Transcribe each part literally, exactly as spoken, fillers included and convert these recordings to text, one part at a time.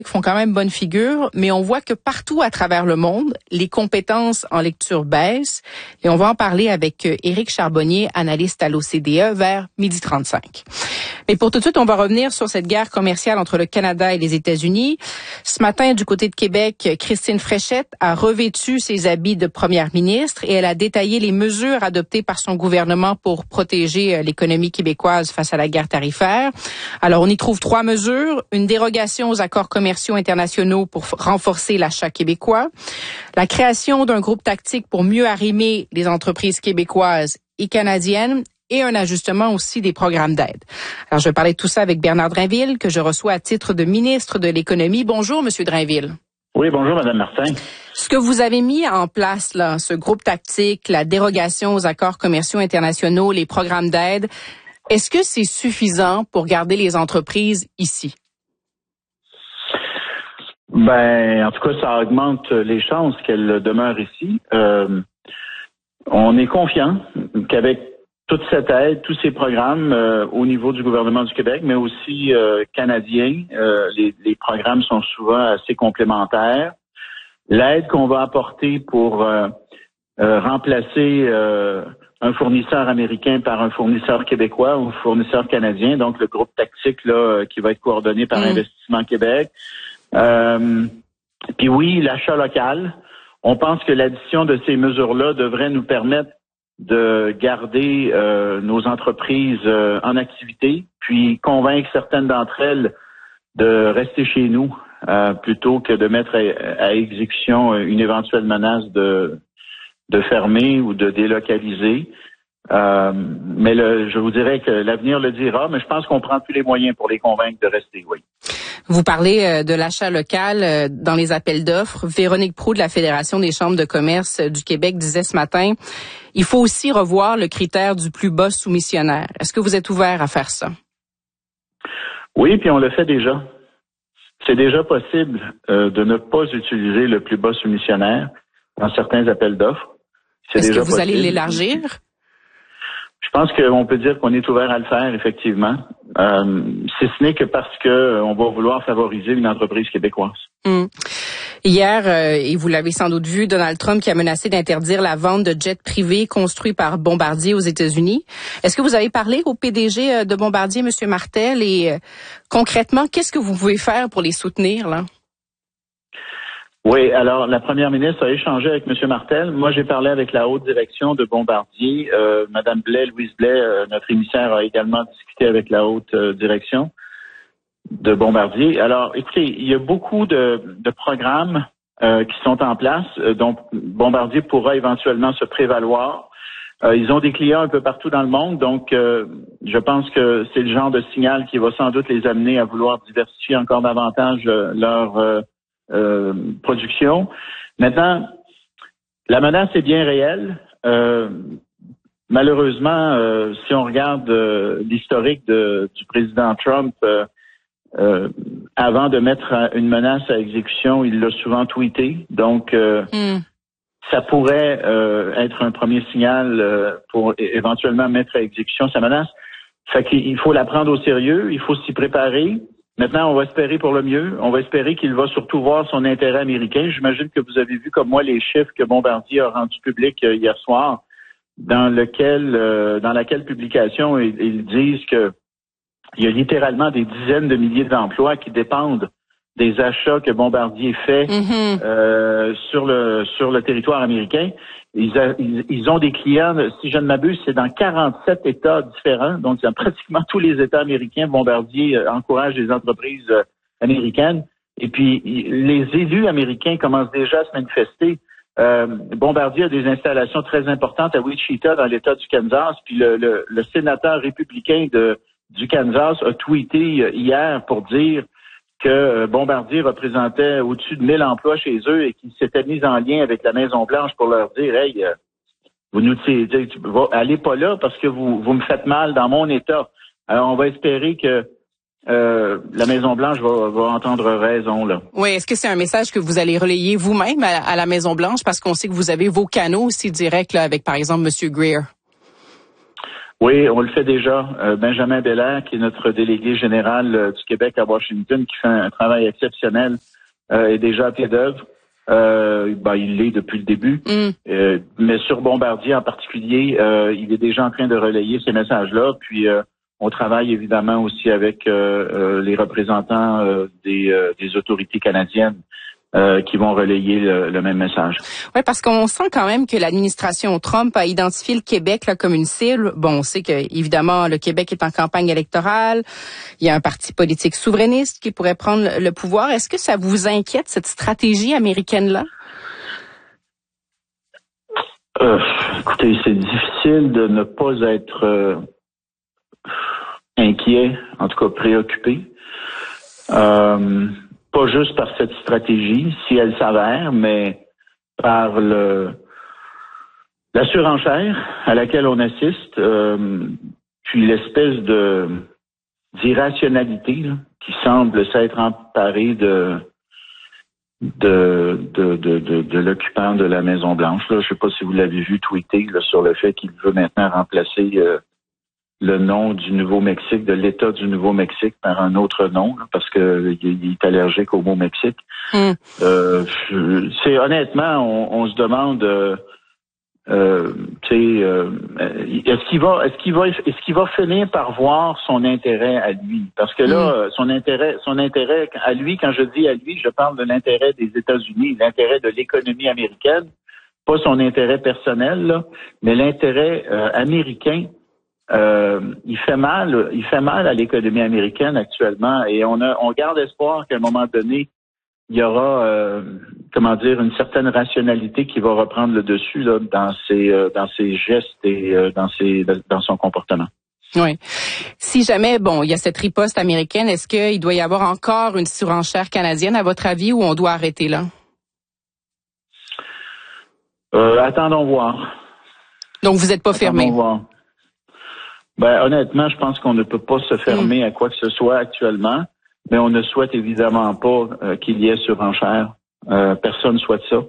font quand même bonne figure, mais on voit que partout à travers le monde, les compétences en lecture baissent. Et on va en parler avec Éric Charbonnier, analyste à l'O C D E, vers midi trente-cinq. Mais pour tout de suite, on va revenir sur cette guerre commerciale entre le Canada et les États-Unis. Ce matin, du côté de Québec, Christine Fréchette a revêtu ses habits de première ministre et elle a détaillé les mesures adoptées par son gouvernement pour protéger l'économie québécoise face à la guerre tarifaire. Alors, on y trouve trois mesures. Une dérogation aux accords commerciaux internationaux pour renforcer l'achat québécois. La création d'un groupe tactique pour mieux arrimer les entreprises québécoises et canadiennes. Et un ajustement aussi des programmes d'aide. Alors, je vais parler de tout ça avec Bernard Drainville, que je reçois à titre de ministre de l'Économie. Bonjour, Monsieur Drainville. Oui, bonjour, Madame Martin. Ce que vous avez mis en place, là, ce groupe tactique, la dérogation aux accords commerciaux internationaux, les programmes d'aide, est-ce que c'est suffisant pour garder les entreprises ici? Ben, en tout cas, ça augmente les chances qu'elles demeurent ici. Euh, on est confiant qu'avec toute cette aide, tous ces programmes euh, au niveau du gouvernement du Québec, mais aussi euh, canadien, euh, les, les programmes sont souvent assez complémentaires. L'aide qu'on va apporter pour euh, euh, remplacer euh, un fournisseur américain par un fournisseur québécois ou un fournisseur canadien, donc le groupe tactique là qui va être coordonné par mmh. Investissement Québec. Euh, puis oui, l'achat local. On pense que l'addition de ces mesures-là devrait nous permettre de garder euh, nos entreprises euh, en activité, puis convaincre certaines d'entre elles de rester chez nous euh, plutôt que de mettre à, à exécution une éventuelle menace de, de fermer ou de délocaliser. Euh, mais le, je vous dirais que l'avenir le dira, mais je pense qu'on prend tous les moyens pour les convaincre de rester, oui. Vous parlez de l'achat local dans les appels d'offres. Véronique Proulx de la Fédération des chambres de commerce du Québec disait ce matin, il faut aussi revoir le critère du plus bas soumissionnaire. Est-ce que vous êtes ouvert à faire ça? Oui, puis on le fait déjà. C'est déjà possible euh, de ne pas utiliser le plus bas soumissionnaire dans certains appels d'offres. C'est Est-ce déjà que vous possible. Allez l'élargir? Je pense qu'on peut dire qu'on est ouvert à le faire, effectivement. Euh, si ce n'est que parce que on va vouloir favoriser une entreprise québécoise. Mmh. Hier, euh, et vous l'avez sans doute vu, Donald Trump qui a menacé d'interdire la vente de jets privés construits par Bombardier aux États-Unis. Est-ce que vous avez parlé au P D G de Bombardier, M. Martel, et euh, concrètement, qu'est-ce que vous pouvez faire pour les soutenir, là? Oui, alors la première ministre a échangé avec M. Martel. Moi, j'ai parlé avec la haute direction de Bombardier. Euh, Mme Blais, Louise Blais, euh, notre émissaire, a également discuté avec la haute euh, direction de Bombardier. Alors, écoutez, il y a beaucoup de, de programmes euh, qui sont en place, euh, dont Bombardier pourra éventuellement se prévaloir. Euh, ils ont des clients un peu partout dans le monde, donc euh, je pense que c'est le genre de signal qui va sans doute les amener à vouloir diversifier encore davantage euh, leur euh, Euh, production. Maintenant, la menace est bien réelle. Euh, malheureusement, euh, si on regarde euh, l'historique de, du président Trump, euh, euh, avant de mettre une menace à exécution, il l'a souvent tweeté. Donc, euh, mm. ça pourrait euh, être un premier signal euh, pour éventuellement mettre à exécution sa menace. Fait qu'il faut la prendre au sérieux, il faut s'y préparer. Maintenant, on va espérer pour le mieux. On va espérer qu'il va surtout voir son intérêt américain. J'imagine que vous avez vu comme moi les chiffres que Bombardier a rendus publics euh, hier soir, dans lequel, euh, dans laquelle publication ils, ils disent que il y a littéralement des dizaines de milliers d'emplois qui dépendent des achats que Bombardier fait mm-hmm. euh, sur le sur le territoire américain. Ils, a, ils, ils ont des clients, si je ne m'abuse, c'est dans quarante-sept États différents. Donc, dans pratiquement tous les États américains, Bombardier euh, encourage les entreprises euh, américaines. Et puis, les élus américains commencent déjà à se manifester. Euh, Bombardier a des installations très importantes à Wichita, dans l'État du Kansas. Puis, le, le, le sénateur républicain de, du Kansas a tweeté hier pour dire que Bombardier représentait au-dessus de mille emplois chez eux et qu'ils s'étaient mis en lien avec la Maison-Blanche pour leur dire « Hey, vous nous allez pas là parce que vous, vous me faites mal dans mon État. » Alors, on va espérer que euh, la Maison-Blanche va, va entendre raison, là. Oui, est-ce que c'est un message que vous allez relayer vous-même à, à la Maison-Blanche parce qu'on sait que vous avez vos canaux aussi directs là, avec, par exemple, M. Greer? Oui, on le fait déjà. Euh, Benjamin Belair, qui est notre délégué général euh, du Québec à Washington, qui fait un, un travail exceptionnel, euh, est déjà à pied d'œuvre. Euh, ben, il l'est depuis le début. Mm. Euh, mais sur Bombardier en particulier, euh, il est déjà en train de relayer ces messages-là. Puis euh, on travaille évidemment aussi avec euh, euh, les représentants euh, des, euh, des autorités canadiennes. Euh, qui vont relayer le, le même message. Oui, parce qu'on sent quand même que l'administration Trump a identifié le Québec là, comme une cible. Bon, on sait que évidemment le Québec est en campagne électorale. Il y a un parti politique souverainiste qui pourrait prendre le, le pouvoir. Est-ce que ça vous inquiète, cette stratégie américaine-là? Euh, écoutez, c'est difficile de ne pas être euh, inquiet, en tout cas préoccupé. Euh, Pas juste par cette stratégie, si elle s'avère, mais par le la surenchère à laquelle on assiste, euh, puis l'espèce de d'irrationalité là, qui semble s'être emparée de de de de de, de l'occupant de la Maison Blanche. Là, je sais pas si vous l'avez vu tweeter là, sur le fait qu'il veut maintenant remplacer euh, le nom du Nouveau-Mexique, de l'État du Nouveau-Mexique par un autre nom, là, parce que il est allergique au mot Mexique. Mm. Euh, c'est honnêtement, on, on se demande, euh, euh, tu sais, euh, est-ce qu'il va, est-ce qu'il va, est-ce qu'il va finir par voir son intérêt à lui? Parce que là, mm. son intérêt, son intérêt à lui, quand je dis à lui, je parle de l'intérêt des États-Unis, l'intérêt de l'économie américaine, pas son intérêt personnel, là, mais l'intérêt euh, américain. Euh, il fait mal, il fait mal à l'économie américaine actuellement, et on a, on garde espoir qu'à un moment donné, il y aura, euh, comment dire, une certaine rationalité qui va reprendre le dessus là dans ses, euh, dans ses gestes et euh, dans ses, dans son comportement. Oui. Si jamais, bon, il y a cette riposte américaine, est-ce qu'il doit y avoir encore une surenchère canadienne à votre avis, ou on doit arrêter là? Euh, attendons voir. Donc vous n'êtes pas fermé. Attendons voir. Ben, honnêtement, je pense qu'on ne peut pas se fermer mmh. à quoi que ce soit actuellement, mais on ne souhaite évidemment pas euh, qu'il y ait surenchère. Euh, personne ne souhaite ça.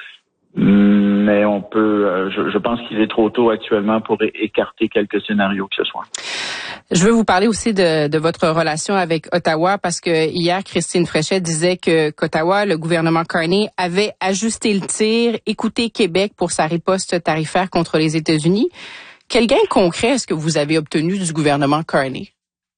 Mais on peut, euh, je, je pense qu'il est trop tôt actuellement pour é- écarter quelques scénarios que ce soit. Je veux vous parler aussi de, de votre relation avec Ottawa, parce que hier, Christine Fréchette disait que qu'Ottawa, le gouvernement Carney, avait ajusté le tir, écouté Québec pour sa riposte tarifaire contre les États-Unis. Quel gain concret est-ce que vous avez obtenu du gouvernement Carney?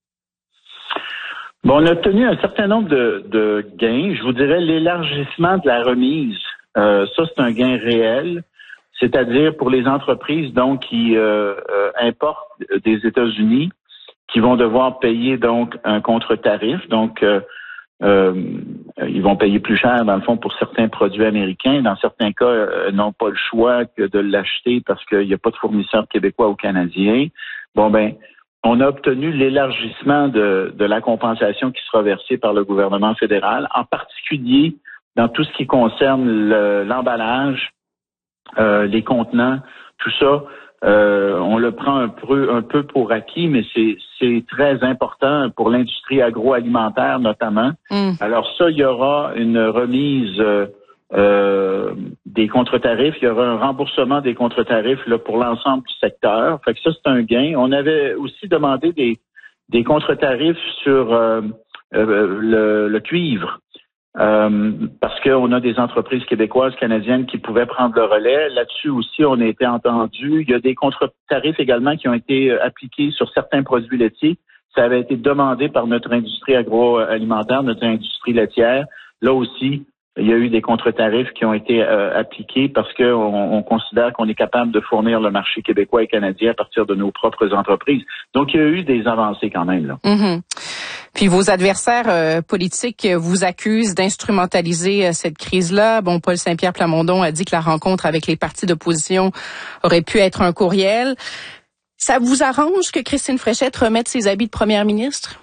Bon, on a obtenu un certain nombre de, de gains. Je vous dirais l'élargissement de la remise. Euh, ça, c'est un gain réel. C'est-à-dire pour les entreprises donc qui euh, euh, importent des États-Unis, qui vont devoir payer donc un contre-tarif. Donc, euh, euh, ils vont payer plus cher, dans le fond, pour certains produits américains. Dans certains cas, euh, n'ont pas le choix que de l'acheter parce qu'il n'y a pas de fournisseurs québécois ou canadiens. Bon, ben, on a obtenu l'élargissement de, de la compensation qui sera versée par le gouvernement fédéral, en particulier dans tout ce qui concerne le, l'emballage, euh, les contenants, tout ça. Euh, on le prend un peu, un peu pour acquis, mais c'est, c'est très important pour l'industrie agroalimentaire notamment. Mm. Alors ça, il y aura une remise euh, euh, des contre-tarifs, il y aura un remboursement des contre-tarifs là, pour l'ensemble du secteur. Fait que ça, c'est un gain. On avait aussi demandé des, des contre-tarifs sur euh, euh, le, le cuivre. Euh, parce qu'on a des entreprises québécoises, canadiennes qui pouvaient prendre le relais. Là-dessus aussi, on a été entendu. Il y a des contre-tarifs également qui ont été appliqués sur certains produits laitiers. Ça avait été demandé par notre industrie agroalimentaire, notre industrie laitière. Là aussi, il y a eu des contre-tarifs qui ont été euh, appliqués parce qu'on on considère qu'on est capable de fournir le marché québécois et canadien à partir de nos propres entreprises. Donc, il y a eu des avancées quand même, là. Mm-hmm. Puis vos adversaires euh, politiques vous accusent d'instrumentaliser euh, cette crise-là. Bon, Paul Saint-Pierre Plamondon a dit que la rencontre avec les partis d'opposition aurait pu être un courriel. Ça vous arrange que Christine Fréchette remette ses habits de première ministre?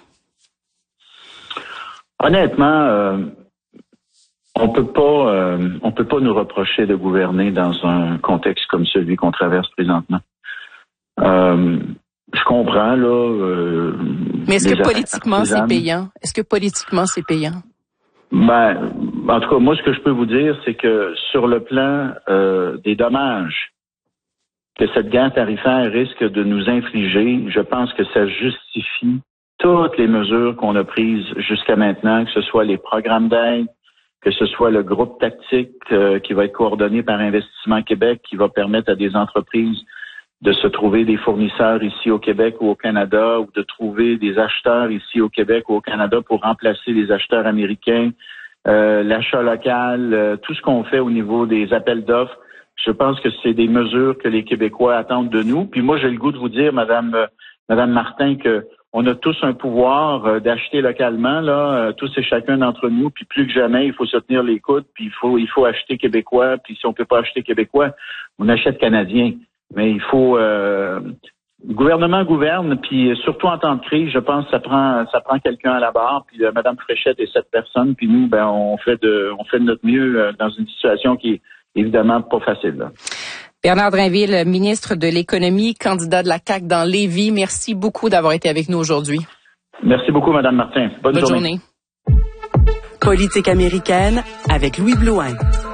Honnêtement, euh, on peut pas, euh, on peut pas nous reprocher de gouverner dans un contexte comme celui qu'on traverse présentement. Euh, Je comprends, là. Euh, Mais est-ce que politiquement, c'est payant? Est-ce que politiquement, c'est payant? Ben, en tout cas, moi, ce que je peux vous dire, c'est que sur le plan euh, des dommages que cette guerre tarifaire risque de nous infliger, je pense que ça justifie toutes les mesures qu'on a prises jusqu'à maintenant, que ce soit les programmes d'aide, que ce soit le groupe tactique euh, qui va être coordonné par Investissement Québec, qui va permettre à des entreprises de se trouver des fournisseurs ici au Québec ou au Canada, ou de trouver des acheteurs ici au Québec ou au Canada pour remplacer les acheteurs américains, euh, l'achat local, euh, tout ce qu'on fait au niveau des appels d'offres. Je pense que c'est des mesures que les Québécois attendent de nous. Puis moi, j'ai le goût de vous dire, Madame, euh, Madame Martin, que on a tous un pouvoir euh, d'acheter localement, là, euh, tous et chacun d'entre nous. Puis plus que jamais, il faut se tenir les coudes. Puis il faut, il faut acheter québécois. Puis si on peut pas acheter québécois, on achète canadien. Mais il faut, euh, le gouvernement gouverne. Puis surtout en temps de crise, je pense que ça prend, ça prend quelqu'un à la barre. Puis euh, Madame Fréchette et cette personne. Puis nous, ben, on fait de, on fait de notre mieux euh, dans une situation qui est évidemment pas facile, là. Bernard Drainville, ministre de l'Économie, candidat de la C A Q dans Lévis. Merci beaucoup d'avoir été avec nous aujourd'hui. Merci beaucoup, Madame Martin. Bonne, Bonne journée. journée. Politique américaine avec Louis Blouin.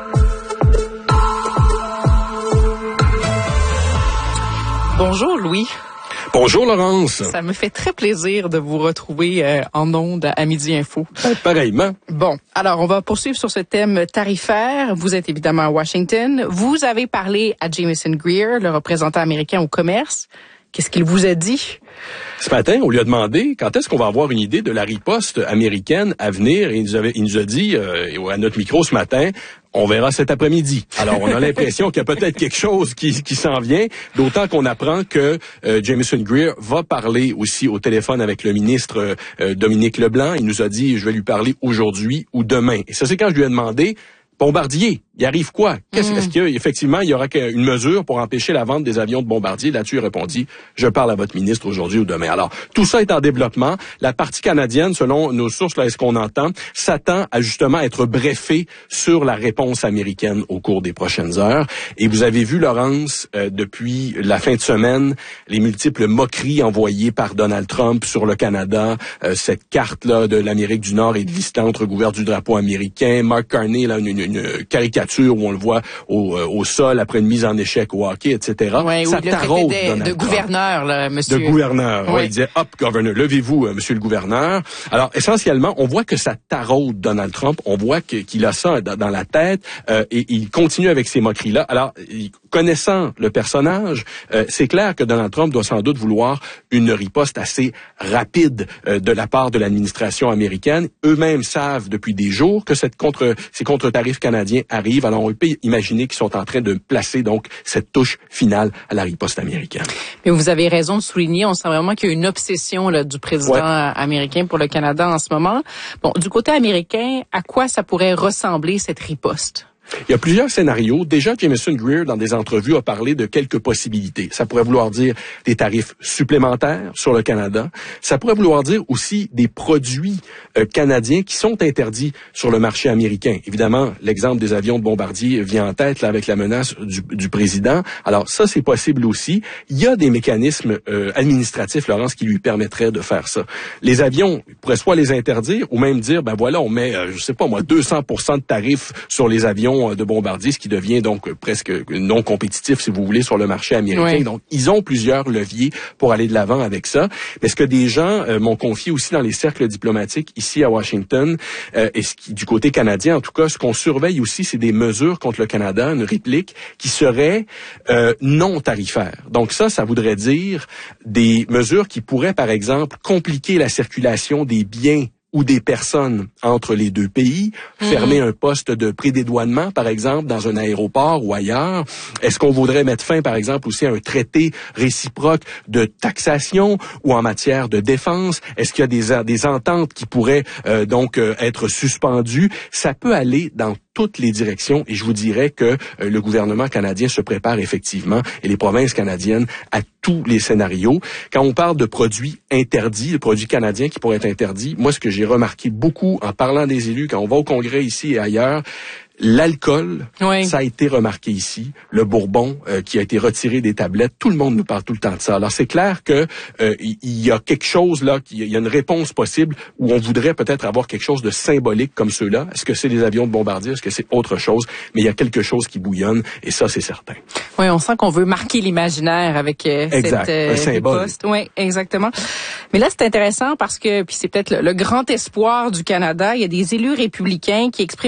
Bonjour, Louis. Bonjour Laurence. Ça me fait très plaisir de vous retrouver euh, en ondes à Midi Info. Ben, pareillement. Bon, alors on va poursuivre sur ce thème tarifaire. Vous êtes évidemment à Washington. Vous avez parlé à Jamieson Greer, le représentant américain au commerce. Qu'est-ce qu'il vous a dit? Ce matin, on lui a demandé quand est-ce qu'on va avoir une idée de la riposte américaine à venir. Et il nous, avait, il nous a dit euh, à notre micro ce matin, on verra cet après-midi. Alors, on a l'impression qu'il y a peut-être quelque chose qui, qui s'en vient, d'autant qu'on apprend que euh, Jamieson Greer va parler aussi au téléphone avec le ministre euh, Dominique Leblanc. Il nous a dit, je vais lui parler aujourd'hui ou demain. Et ça, c'est quand je lui ai demandé, Bombardier, il arrive quoi? Qu'est-ce, mmh. Est-ce qu'effectivement, il y aura une mesure pour empêcher la vente des avions de Bombardier? Là-dessus, il répondit, je parle à votre ministre aujourd'hui ou demain. Alors, tout ça est en développement. La partie canadienne, selon nos sources, là, est-ce qu'on entend, s'attend à justement être brefée sur la réponse américaine au cours des prochaines heures. Et vous avez vu, Laurence, euh, depuis la fin de semaine, les multiples moqueries envoyées par Donald Trump sur le Canada, euh, cette carte-là de l'Amérique du Nord est listée entrecouverte du drapeau américain. Mark Carney, là, une, une, une caricature où on le voit au, euh, au sol après une mise en échec au hockey, et cetera. Ouais, ça taraude de, Donald de Trump. gouverneur, là, monsieur. De gouverneur. Oui. Ouais, il disait « Up, governor, levez-vous, euh, monsieur le gouverneur ». Alors, essentiellement, on voit que ça taraude Donald Trump. On voit que, qu'il a ça dans, dans la tête euh, et il continue avec ces moqueries-là. Alors, il, connaissant le personnage, euh, c'est clair que Donald Trump doit sans doute vouloir une riposte assez rapide euh, de la part de l'administration américaine. Eux-mêmes savent depuis des jours que cette contre, ces contre-tarifs canadiens arrivent. Alors, on peut imaginer qu'ils sont en train de placer donc cette touche finale à la riposte américaine. Mais vous avez raison de souligner, on sent vraiment qu'il y a une obsession là, du président ouais. américain pour le Canada en ce moment. Bon, du côté américain, à quoi ça pourrait ressembler cette riposte? Il y a plusieurs scénarios. Déjà, Jamieson Greer, dans des entrevues, a parlé de quelques possibilités. Ça pourrait vouloir dire des tarifs supplémentaires sur le Canada. Ça pourrait vouloir dire aussi des produits euh, canadiens qui sont interdits sur le marché américain. Évidemment, l'exemple des avions de Bombardier vient en tête là avec la menace du, du président. Alors ça, c'est possible aussi. Il y a des mécanismes euh, administratifs, Laurence, qui lui permettraient de faire ça. Les avions pourraient soit les interdire ou même dire, ben voilà, on met, euh, je sais pas moi, deux cents pour cent de tarifs sur les avions de Bombardier, ce qui devient donc presque non compétitif, si vous voulez, sur le marché américain. Oui. Donc, ils ont plusieurs leviers pour aller de l'avant avec ça. Mais ce que des gens euh, m'ont confié aussi dans les cercles diplomatiques ici à Washington, euh, et ce qui, du côté canadien, en tout cas, ce qu'on surveille aussi, c'est des mesures contre le Canada, une réplique, qui serait euh, non tarifaire. Donc ça, ça voudrait dire des mesures qui pourraient, par exemple, compliquer la circulation des biens ou des personnes entre les deux pays, mmh. fermer un poste de prédédouanement, par exemple, dans un aéroport ou ailleurs. Est-ce qu'on voudrait mettre fin, par exemple, aussi à un traité réciproque de taxation ou en matière de défense? Est-ce qu'il y a des, des ententes qui pourraient euh, donc euh, être suspendues? Ça peut aller dans toutes les directions et je vous dirais que euh, le gouvernement canadien se prépare effectivement et les provinces canadiennes à tous les scénarios. Quand on parle de produits interdits, de produits canadiens qui pourraient être interdits, moi ce que j'ai remarqué beaucoup en parlant des élus, quand on va au Congrès ici et ailleurs, L'alcool, oui. ça a été remarqué ici. Le bourbon euh, qui a été retiré des tablettes, tout le monde nous parle tout le temps de ça. Alors c'est clair que euh, il y a quelque chose là, il y a une réponse possible où on voudrait peut-être avoir quelque chose de symbolique comme ceux-là. Est-ce que c'est des avions de bombardier? Est-ce que c'est autre chose? Mais il y a quelque chose qui bouillonne et ça c'est certain. Oui, on sent qu'on veut marquer l'imaginaire avec euh, exact, cette euh, un symbole. poste. Oui, exactement. Mais là c'est intéressant parce que puis c'est peut-être le, le grand espoir du Canada. Il y a des élus républicains qui expriment